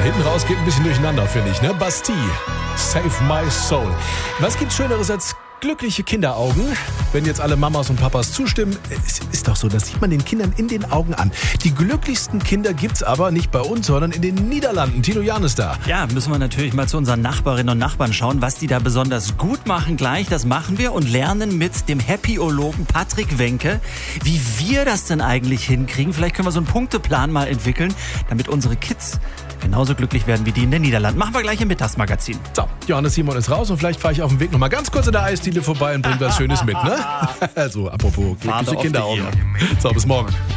hinten raus geht ein bisschen durcheinander, finde ich, ne? Bastille, Save My Soul. Was gibt's Schöneres als glückliche Kinderaugen? Wenn jetzt alle Mamas und Papas zustimmen, es ist doch so, das sieht man den Kindern in den Augen an. Die glücklichsten Kinder gibt's aber nicht bei uns, sondern in den Niederlanden. Tino Jan ist da. Ja, müssen wir natürlich mal zu unseren Nachbarinnen und Nachbarn schauen, was die da besonders gut machen gleich. Das machen wir und lernen mit dem Happyologen Patrick Wenke, wie wir das denn eigentlich hinkriegen. Vielleicht können wir so einen Punkteplan mal entwickeln, damit unsere Kids genauso glücklich werden wie die in den Niederlanden. Machen wir gleich im Mittagsmagazin. So, Johannes Simon ist raus und vielleicht fahre ich auf dem Weg noch mal ganz kurz in der Eisdiele vorbei und bringe was Schönes mit, ne? Also, apropos glückliche Kinderaugen. So, bis morgen.